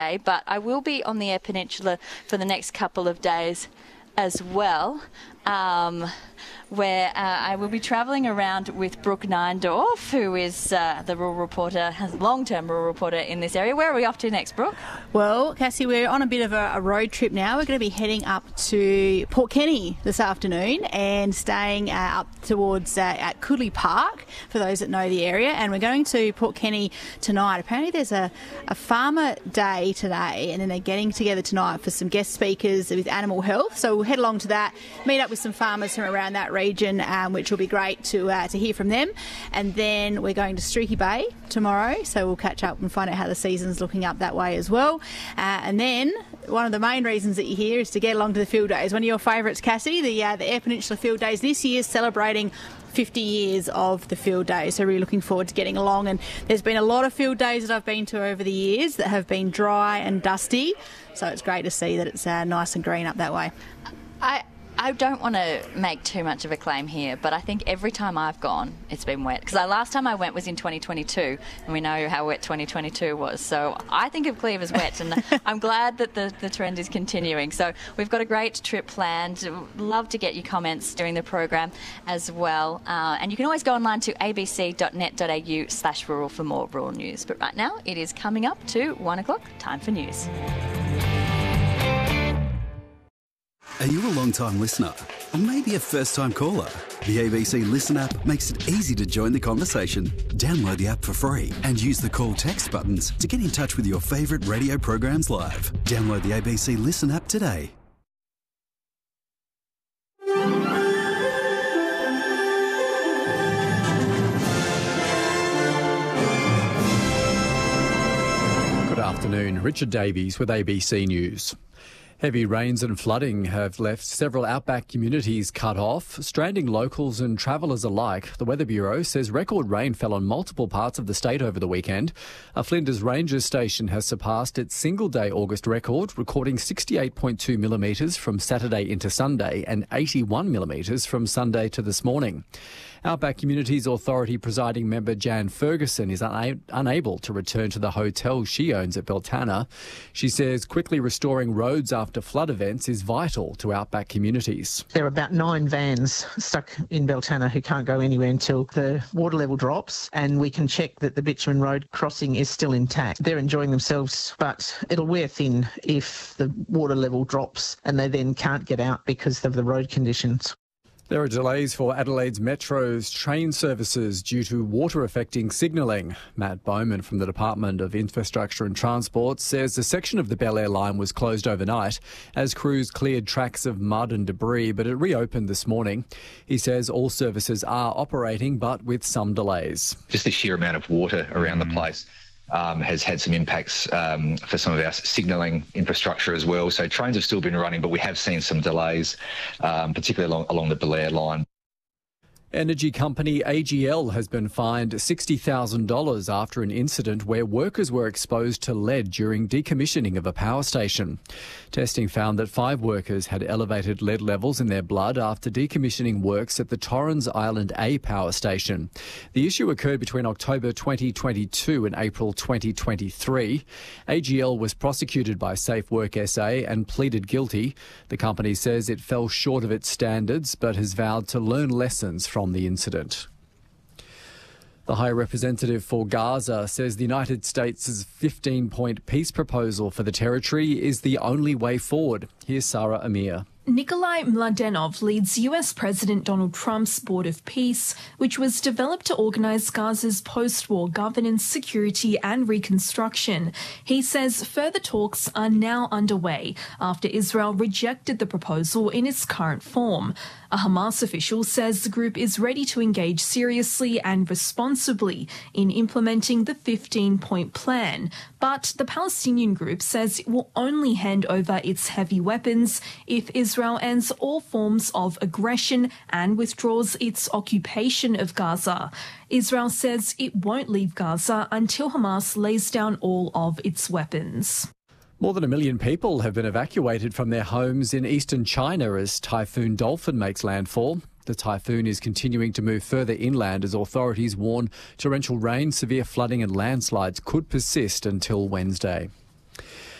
but I will be on the Eyre Peninsula for the next couple of days as well, where I will be travelling around with Brooke Neindorf, who is the rural reporter, long-term rural reporter in this area. Where are we off to next, Brooke? Well, Cassie, we're on a bit of a road trip now. We're going to be heading up to Port Kenny this afternoon and staying up towards at Cooley Park, for those that know the area. And we're going to Port Kenny tonight. Apparently there's a farmer day today, and then they're getting together tonight for some guest speakers with animal health. So we'll head along to that, meet up with some farmers from around that region, which will be great to hear from them. And then we're going to Streaky Bay tomorrow, so we'll catch up and find out how the season's looking up that way as well. And then one of the main reasons that you're here is to get along to the field days. One of your favourites, Cassie, the Eyre Peninsula Field Days this year, celebrating 50 years of the field days, so really looking forward to getting along. And there's been a lot of field days that I've been to over the years that have been dry and dusty, so it's great to see that it's nice and green up that way. I don't want to make too much of a claim here, but I think every time I've gone, it's been wet. Because the last time I went was in 2022, and we know how wet 2022 was. So I think of Cleve as wet, and I'm glad that the trend is continuing. So we've got a great trip planned. Love to get your comments during the program as well. And you can always go online to abc.net.au/rural for more rural news. But right now, it is coming up to 1 o'clock, time for news. Are you a long-time listener? Or maybe a first-time caller? The ABC Listen app makes it easy to join the conversation. Download the app for free and use the call text buttons to get in touch with your favourite radio programs live. Download the ABC Listen app today. Good afternoon. Richard Davies with ABC News. Heavy rains and flooding have left several outback communities cut off, stranding locals and travellers alike. The Weather Bureau says record rain fell on multiple parts of the state over the weekend. A Flinders Rangers station has surpassed its single-day August record, recording 68.2 millimetres from Saturday into Sunday and 81 millimetres from Sunday to this morning. Outback Communities Authority presiding member Jan Ferguson is unable to return to the hotel she owns at Beltana. She says quickly restoring roads after flood events is vital to outback communities. There are about 9 vans stuck in Beltana who can't go anywhere until the water level drops, and we can check that the bitumen road crossing is still intact. They're enjoying themselves, but it'll wear thin if the water level drops and they then can't get out because of the road conditions. There are delays for Adelaide's Metro's train services due to water affecting signalling. Matt Bowman from the Department of Infrastructure and Transport says the section of the Bel Air line was closed overnight as crews cleared tracks of mud and debris, but it reopened this morning. He says all services are operating, but with some delays. Just the sheer amount of water around the place has had some impacts for some of our signalling infrastructure as well. So trains have still been running, but we have seen some delays, particularly along the Bel Air line. Energy company AGL has been fined $60,000 after an incident where workers were exposed to lead during decommissioning of a power station. Testing found that 5 workers had elevated lead levels in their blood after decommissioning works at the Torrens Island A power station. The issue occurred between October 2022 and April 2023. AGL was prosecuted by Safe Work SA and pleaded guilty. The company says it fell short of its standards but has vowed to learn lessons from the incident. The High Representative for Gaza says the United States' 15-point peace proposal for the territory is the only way forward. Here's Sarah Amir. Nikolai Mladenov leads US President Donald Trump's Board of Peace, which was developed to organise Gaza's post-war governance, security and reconstruction. He says further talks are now underway after Israel rejected the proposal in its current form. A Hamas official says the group is ready to engage seriously and responsibly in implementing the 15-point plan, but the Palestinian group says it will only hand over its heavy weapons if Israel ends all forms of aggression and withdraws its occupation of Gaza. Israel says it won't leave Gaza until Hamas lays down all of its weapons. More than 1 million people have been evacuated from their homes in eastern China as Typhoon Dolphin makes landfall. The typhoon is continuing to move further inland as authorities warn torrential rain, severe flooding and landslides could persist until Wednesday.